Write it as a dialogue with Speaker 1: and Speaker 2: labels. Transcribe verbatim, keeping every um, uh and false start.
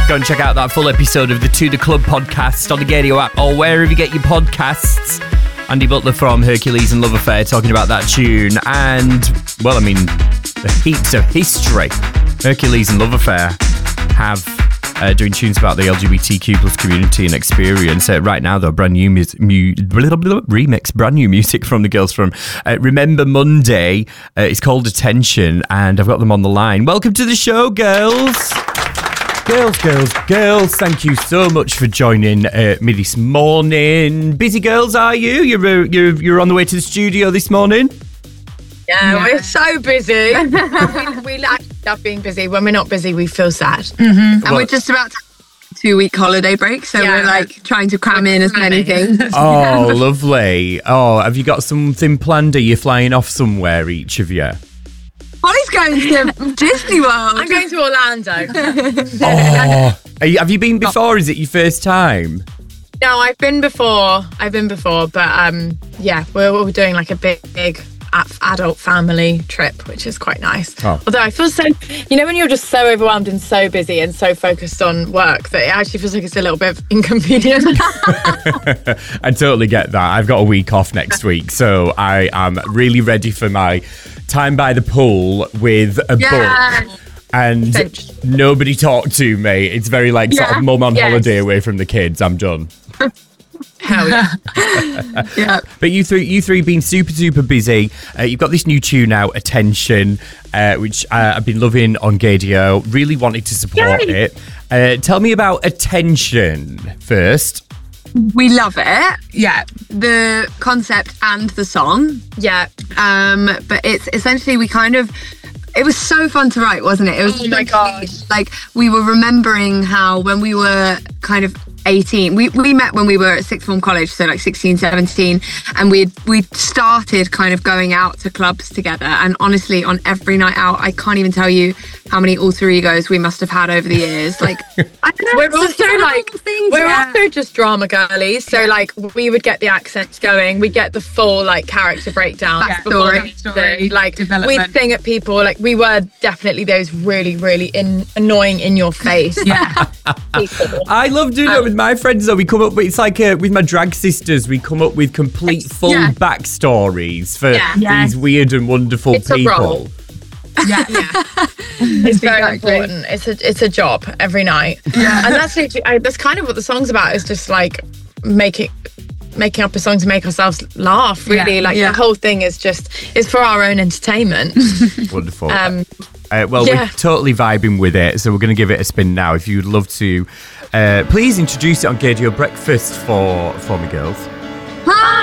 Speaker 1: Go and check out that full episode of the To The Club podcast on the Gadio app or wherever you get your podcasts. Andy Butler from Hercules and Love Affair talking about that tune. And, well, I mean, the heaps of history. Hercules and Love Affair have uh, doing tunes about the L G B T Q plus community and experience. Uh, right now, though, brand new mu- mu- blah, blah, blah, remix, brand new music from the girls from uh, Remember Monday. Uh, it's called Attention, and I've got them on the line. Welcome to the show, girls. Girls, girls, girls, thank you so much for joining uh, me this morning. Busy girls, are you? You're, uh, you're you're on the way to the studio this morning?
Speaker 2: Yeah, yeah. We're so busy. we, we like love being busy. When we're not busy, we feel sad.
Speaker 3: Mm-hmm. And well, we're just about to have a two-week holiday break, so yeah, we're like trying to cram in as many things.
Speaker 1: Oh, lovely. Oh, have you got something planned? Are you flying off somewhere, each of you?
Speaker 3: Holly's going to Disney World.
Speaker 2: I'm going to Orlando.
Speaker 1: Oh, are you, have you been before? Is it your first time?
Speaker 2: No, I've been before. I've been before, but um, yeah, we're, we're doing like a big, big adult family trip, which is quite nice. Oh. Although I feel so, you know, when you're just so overwhelmed and so busy and so focused on work that it actually feels like it's a little bit inconvenient.
Speaker 1: I totally get that. I've got a week off next week, so I am really ready for my time by the pool with a yeah. book and Cinch. Nobody talk to me. It's very like yeah. sort of mum on yes. holiday away from the kids. I'm done.
Speaker 2: Hell yeah.
Speaker 3: yeah.
Speaker 1: But you three, you three been super, super busy. Uh, you've got this new tune out, Attention, uh, which uh, I've been loving on Gadio. Really wanted to support Yay. it. Uh, tell me about Attention first.
Speaker 3: We love it. Yeah. The concept and the song.
Speaker 2: Yeah.
Speaker 3: Um, but it's essentially we kind of it was so fun to write, wasn't it? It was
Speaker 2: oh my gosh.
Speaker 3: Like we were remembering how when we were kind of eighteen, we we met when we were at sixth form college, so like sixteen, seventeen, and we we started kind of going out to clubs together, and honestly on every night out I can't even tell you how many alter egos we must have had over the years. Like I don't know,
Speaker 2: we're also like things, we're yeah. also just drama girlies, so yeah. like we would get the accents going, we'd get the full like character breakdown,
Speaker 3: yeah. story, story
Speaker 2: like we'd sing at people, like we were definitely those really really in annoying in your face
Speaker 3: yeah
Speaker 2: people.
Speaker 1: I love doing um, it with my friends though. We come up with, it's like uh, with my drag sisters, we come up with complete full yeah. backstories for
Speaker 2: yeah.
Speaker 1: these
Speaker 3: yes.
Speaker 1: weird and wonderful
Speaker 2: it's
Speaker 1: people.
Speaker 2: Yeah, yeah. It's very exactly. important. It's a it's a job every night.
Speaker 3: Yeah.
Speaker 2: And that's literally I, that's kind of what the song's about. Is just like making making up a song to make ourselves laugh. Really,
Speaker 3: yeah.
Speaker 2: like
Speaker 3: yeah.
Speaker 2: the whole thing is just is for our own entertainment.
Speaker 1: Wonderful.
Speaker 2: Um,
Speaker 1: uh, well,
Speaker 2: yeah.
Speaker 1: we're totally vibing with it, so we're going to give it a spin now. If you'd love to, uh, please introduce it on Gadio Breakfast for for me, girls.
Speaker 3: Hi.